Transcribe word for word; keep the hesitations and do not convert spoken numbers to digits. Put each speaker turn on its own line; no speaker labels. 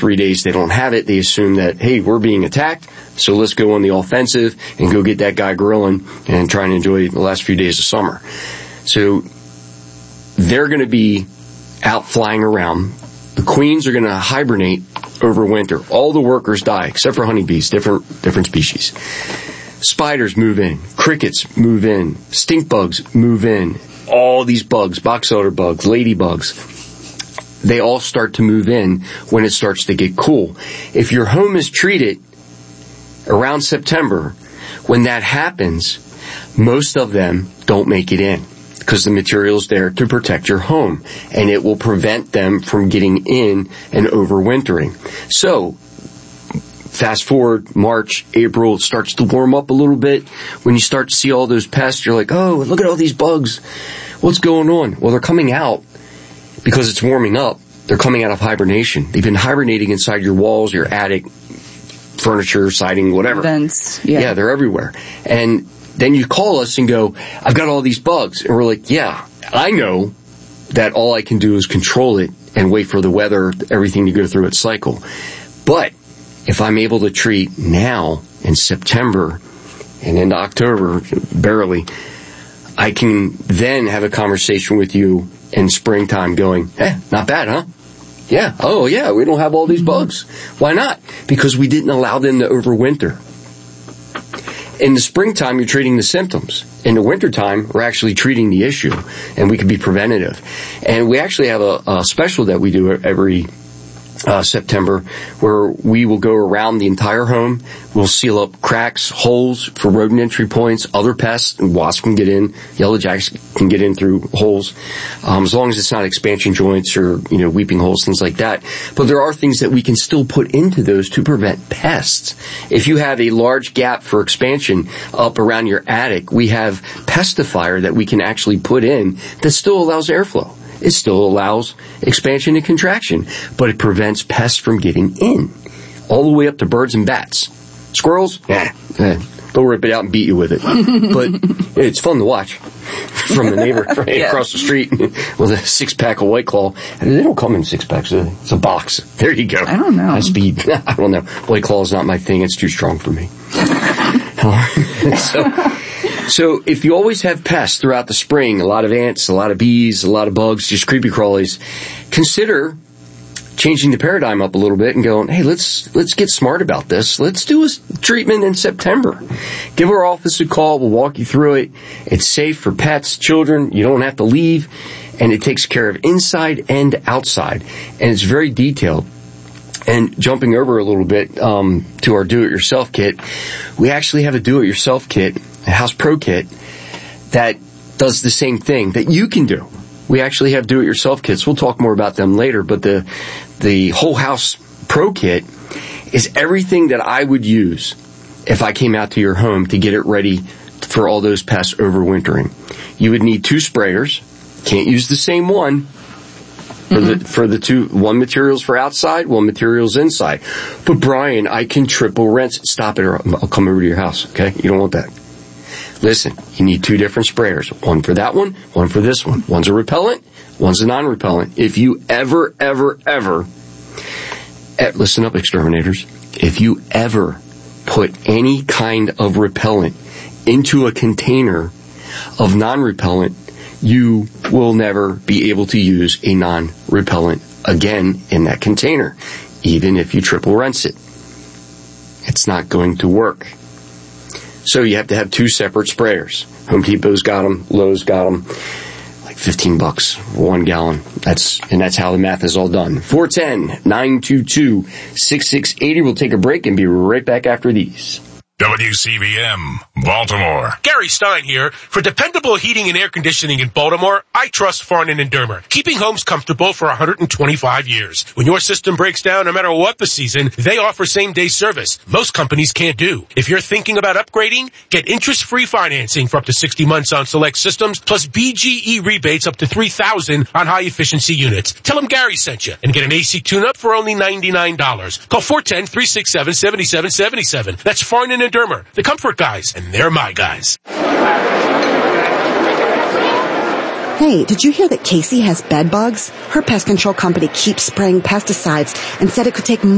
three days they don't have it, they assume that, hey, we're being attacked, so let's go on the offensive and go get that guy grilling and try and enjoy the last few days of summer. So they're going to be out flying around. The queens are going to hibernate over winter. All the workers die, except for honeybees, different different species. Spiders move in. Crickets move in. Stink bugs move in. All these bugs, box elder bugs, ladybugs, they all start to move in when it starts to get cool. If your home is treated around September, when that happens, most of them don't make it in because the material's there to protect your home, and it will prevent them from getting in and overwintering. So, fast forward, March, April, it starts to warm up a little bit. When you start to see all those pests, you're like, oh, look at all these bugs. What's going on? Well, they're coming out because it's warming up. They're coming out of hibernation. They've been hibernating inside your walls, your attic, furniture, siding, whatever.
Vents, yeah.
Yeah, they're everywhere. And then you call us and go, I've got all these bugs. And we're like, yeah, I know that all I can do is control it and wait for the weather, everything to go through its cycle. But if I'm able to treat now in September and into October, barely, I can then have a conversation with you in springtime going, eh, not bad, huh? Yeah, oh yeah, we don't have all these bugs. Why not? Because we didn't allow them to overwinter. In the springtime, you're treating the symptoms. In the wintertime, we're actually treating the issue, and we can be preventative. And we actually have a, a special that we do every uh, September where we will go around the entire home. We'll seal up cracks, holes for rodent entry points, other pests, and wasps can get in, yellow jackets can get in through holes, um, as long as it's not expansion joints or, you know, weeping holes, things like that. But there are things that we can still put into those to prevent pests. If you have a large gap for expansion up around your attic, we have pestifier that we can actually put in that still allows airflow. It still allows expansion and contraction, but it prevents pests from getting in. All the way up to birds and bats. Squirrels? Eh, eh, they'll rip it out and beat you with it. But it's fun to watch from the neighbor right yeah. across the street with a six-pack of White Claw. They don't come in six-packs. It's a box. There you go.
I don't know.
High speed. I don't know. White Claw is not my thing. It's too strong for me. so... So if you always have pests throughout the spring, a lot of ants, a lot of bees, a lot of bugs, just creepy crawlies, consider changing the paradigm up a little bit and going, hey, let's let's get smart about this. Let's do a treatment in September. Give our office a call. We'll walk you through it. It's safe for pets, children. You don't have to leave. And it takes care of inside and outside. And it's very detailed. And jumping over a little bit um, to our do-it-yourself kit, we actually have a do-it-yourself kit, a House Pro kit, that does the same thing that you can do. We actually have do-it-yourself kits. We'll talk more about them later, but the the whole House Pro kit is everything that I would use if I came out to your home to get it ready for all those pests overwintering. You would need two sprayers. Can't use the same one. For the, for the two, one material's for outside, one material's inside. But Brian, I can triple rinse. Stop it or I'll come over to your house, okay? You don't want that. Listen, you need two different sprayers. One for that one, one for this one. One's a repellent, one's a non-repellent. If you ever, ever, ever, eh, listen up, exterminators. If you ever put any kind of repellent into a container of non-repellent, you will never be able to use a non-repellent again in that container, even if you triple rinse it. It's not going to work. So you have to have two separate sprayers. Home Depot's got them, Lowe's got them, like fifteen bucks, one gallon. That's, and that's how the math is all done. four one zero, nine two two, six six eight zero. We'll take a break and be right back after these.
W C V M, Baltimore.
Gary Stein here. For dependable heating and air conditioning in Baltimore, I trust Farnan and Dermer, keeping homes comfortable for one hundred twenty-five years. When your system breaks down, no matter what the season, they offer same-day service. Most companies can't do. If you're thinking about upgrading, get interest-free financing for up to sixty months on select systems, plus B G E rebates up to three thousand dollars on high-efficiency units. Tell them Gary sent you and get an A C tune-up for only ninety-nine dollars. Call four one zero, three six seven, seven seven seven seven. That's Farnan and Dermer, the comfort guys, and they're my guys.
Hey, did you hear that Casey has bed bugs? Her pest control company keeps spraying pesticides and said it could take